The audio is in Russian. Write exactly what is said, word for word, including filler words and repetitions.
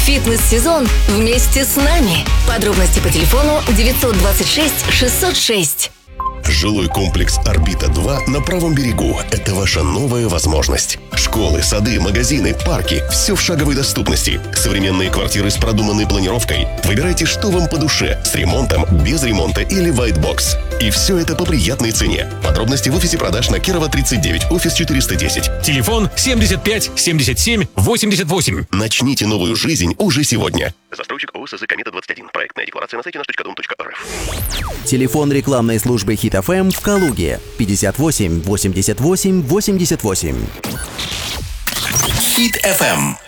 Фитнес-сезон вместе с нами. Подробности по телефону девятьсот двадцать шесть шестьсот шесть. Жилой комплекс «Орбита-два» на правом берегу – это ваша новая возможность. Школы, сады, магазины, парки – все в шаговой доступности. Современные квартиры с продуманной планировкой. Выбирайте, что вам по душе – с ремонтом, без ремонта или white box. И все это по приятной цене. Подробности в офисе продаж на Кирова тридцать девять, офис четыреста десять. Телефон семьдесят пять семьдесят семь восемьдесят восемь. Начните новую жизнь уже сегодня. Застройщик ООО СЗ «Комета двадцать один». Проектная декларация на сайте наш точка дом точка эр эф. Телефон рекламной службы Хит эф эм в Калуге пятьдесят восемь восемьдесят восемь восемьдесят восемь. Хит эф эм.